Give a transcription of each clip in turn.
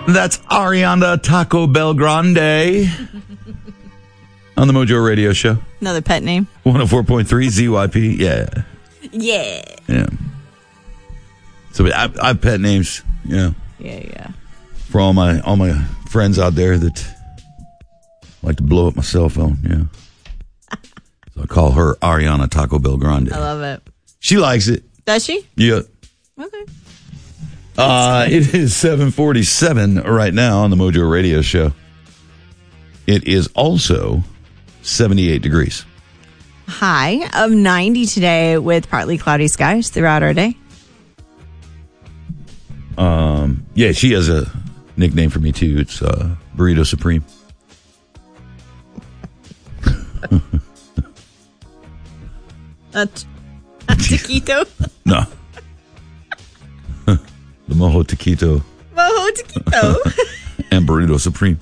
That's Ariana Taco Bell Grande on the Mojo Radio Show. Another pet name. 104.3 ZYP. Yeah. Yeah. So I have pet names, Yeah. for all my friends out there that like to blow up my cell phone, So I call her Ariana Taco Bell Grande. I love it. She likes it. Does she? Yeah. Okay. It is 7:47 right now on the Mojo Radio Show. It is also 78 degrees. High of 90 today with partly cloudy skies throughout our day. Yeah, she has a nickname for me too. It's Burrito Supreme. Taquito. No. The Mojo Taquito. Mojo Taquito. And Burrito Supreme.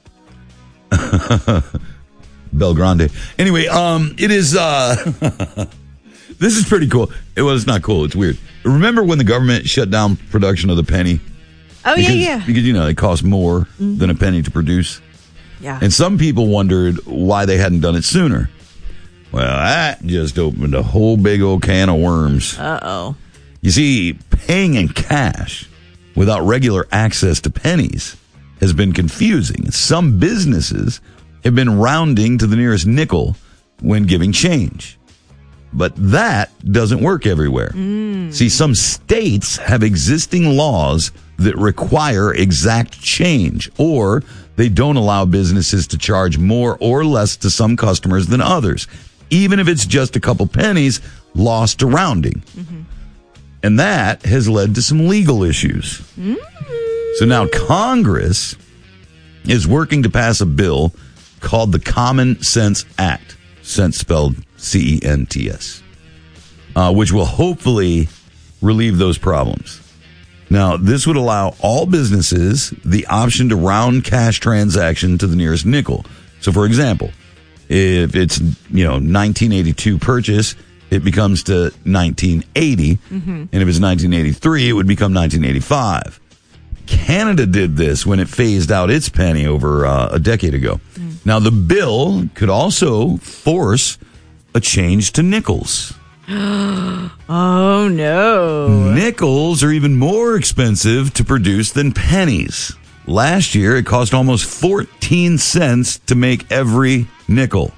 Bel Grande. Anyway, it is, this is pretty cool. It's not cool. It's weird. Remember when the government shut down production of the penny? Oh, yeah. Because, it costs more than a penny to produce. Yeah. And some people wondered why they hadn't done it sooner. Well, that just opened a whole big old can of worms. Uh-oh. You see, paying in cash without regular access to pennies has been confusing. Some businesses have been rounding to the nearest nickel when giving change. But that doesn't work everywhere. See, some states have existing laws that require exact change, or they don't allow businesses to charge more or less to some customers than others, even if it's just a couple pennies lost to rounding. And that has led to some legal issues. So now Congress is working to pass a bill called the Common Sense Act, sense spelled CENTS, which will hopefully relieve those problems. Now, this would allow all businesses the option to round cash transaction to the nearest nickel. So, for example, if it's, 1982 purchase, it becomes to 1980. And if it's 1983, it would become 1985. Canada did this when it phased out its penny over a decade ago. Now, the bill could also force a change to nickels. Oh, no. Nickels are even more expensive to produce than pennies. Last year, it cost almost 14 cents to make every nickel,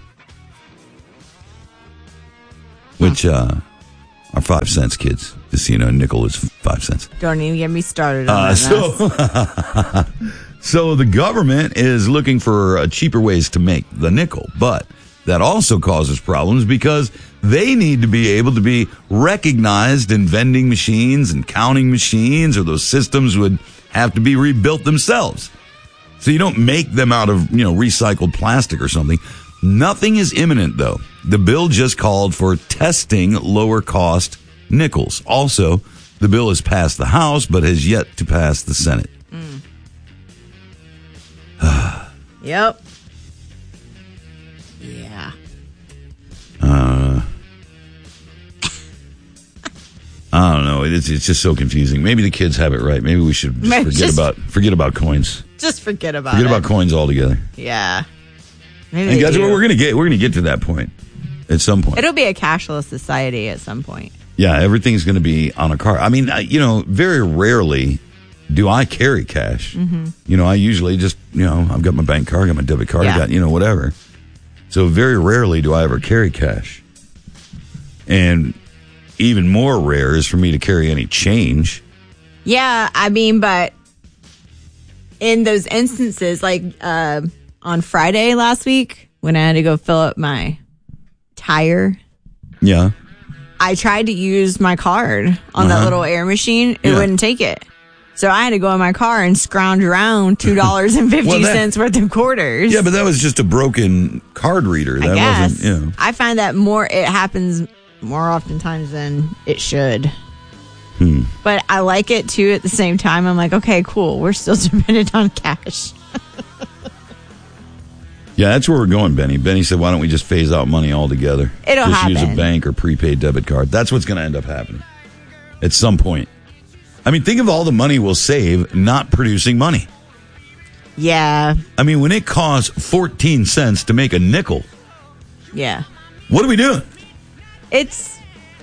which are 5 cents, kids. Just so you know, a nickel is 5 cents. Don't even get me started on that. So the government is looking for cheaper ways to make the nickel, but that also causes problems because they need to be able to be recognized in vending machines and counting machines, or those systems would have to be rebuilt themselves. So you don't make them out of, recycled plastic or something. Nothing is imminent, though. The bill just called for testing lower cost nickels. Also, the bill has passed the House, but has yet to pass the Senate. Yep. Yeah. I don't know. It's just so confusing. Maybe the kids have it right. Maybe we should forget about coins. Just forget about Forget about coins altogether. Yeah. And guys, we're gonna get to that point at some point. It'll be a cashless society at some point. Yeah, everything's going to be on a card. I mean, very rarely do I carry cash. I usually just, I've got my bank card, I got my debit card, I got, whatever. So very rarely do I ever carry cash. And even more rare is for me to carry any change. Yeah, but in those instances, like on Friday last week, when I had to go fill up my tire. Yeah. I tried to use my card on that little air machine. It wouldn't take it. So I had to go in my car and scrounge around $2.50 worth of quarters. Yeah, but that was just a broken card reader. That wasn't, I find that it happens more oftentimes than it should. But I like it too at the same time. I'm like, okay, cool. We're still dependent on cash. Yeah, that's where we're going, Benny. Benny said, why don't we just phase out money altogether? It'll just happen. Use a bank or prepaid debit card. That's what's going to end up happening at some point. I mean, think of all the money we'll save not producing money. Yeah. I mean, when it costs 14 cents to make a nickel, Yeah. what are we doing? It's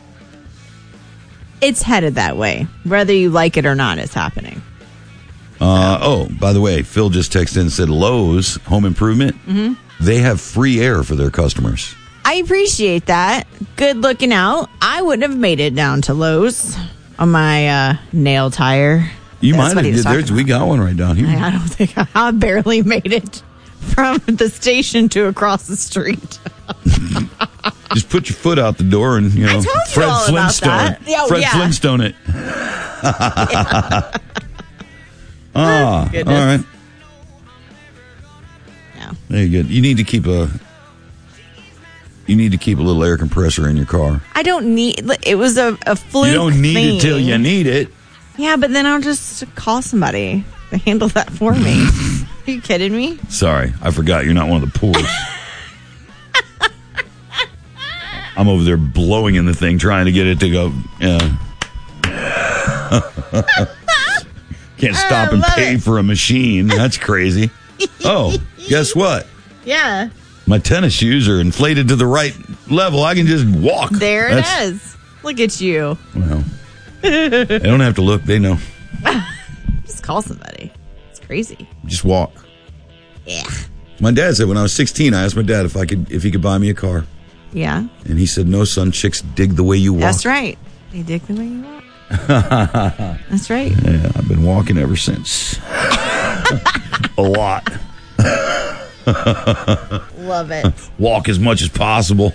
headed that way. Whether you like it or not, it's happening. By the way, Phil just texted in and said Lowe's Home Improvement, they have free air for their customers. I appreciate that. Good looking out. I wouldn't have made it down to Lowe's on my nail tire. You That's might what he was have. talking We got one right down here. I don't think I barely made it from the station to across the street. Just put your foot out the door and, I told you Fred all about Flintstone. that. Oh, Fred yeah. Flintstone it. Goodness. All right. Yeah. Very good. You need to keep a little air compressor in your car. I don't need. It was a fluke. You don't need thing. it till you need it. Yeah, but then I'll just call somebody to handle that for me. Are you kidding me? Sorry, I forgot you're not one of the poor. I'm over there blowing in the thing, trying to get it to go. Can't stop and pay for a machine. That's crazy. Oh, guess what? Yeah. My tennis shoes are inflated to the right level. I can just walk. There it is. Look at you. Well, they don't have to look. They know. Just call somebody. It's crazy. Just walk. Yeah. My dad said when I was 16, I asked my dad if he could buy me a car. Yeah. And he said, "No, son, chicks dig the way you walk." That's right. They dig the way you walk. That's right. Yeah, I've been walking ever since. A lot. Love it. Walk as much as possible.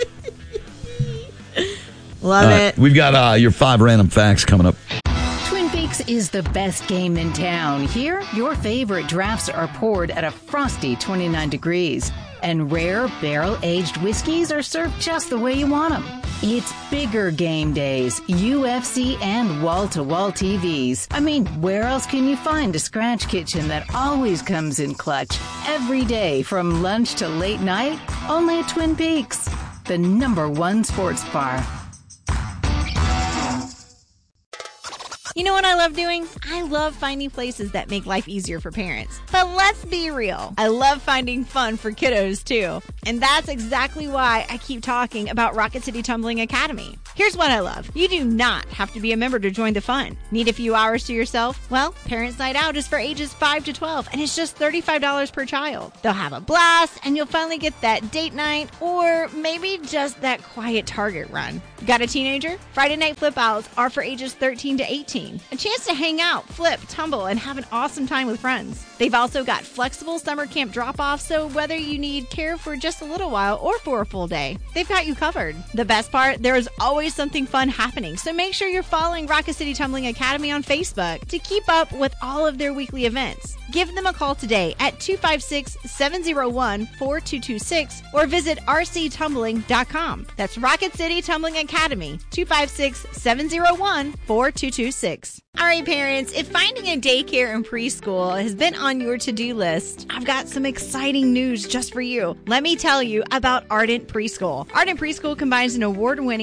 Love it. We've got your 5 random facts coming up. Twin Peaks is the best game in town. Here, your favorite drafts are poured at a frosty 29 degrees. And rare barrel-aged whiskeys are served just the way you want them. It's bigger game days, UFC, and wall-to-wall TVs. I mean, where else can you find a scratch kitchen that always comes in clutch? Every day, from lunch to late night, only at Twin Peaks, the #1 sports bar. You know what I love doing? I love finding places that make life easier for parents. But let's be real. I love finding fun for kiddos too. And that's exactly why I keep talking about Rocket City Tumbling Academy. Here's what I love. You do not have to be a member to join the fun. Need a few hours to yourself? Well, Parents Night Out is for ages 5 to 12 and it's just $35 per child. They'll have a blast and you'll finally get that date night or maybe just that quiet Target run. Got a teenager? Friday night flip outs are for ages 13 to 18. A chance to hang out, flip, tumble, and have an awesome time with friends. They've also got flexible summer camp drop-offs, so whether you need care for just a little while or for a full day, they've got you covered. The best part, there is always something fun happening, so make sure you're following Rocket City Tumbling Academy on Facebook to keep up with all of their weekly events. Give them a call today at 256-701-4226 or visit rctumbling.com. That's Rocket City Tumbling Academy, 256-701-4226. All right, parents, if finding a daycare and preschool has been on your to-do list, I've got some exciting news just for you. Let me tell you about Ardent Preschool. Ardent Preschool combines an award-winning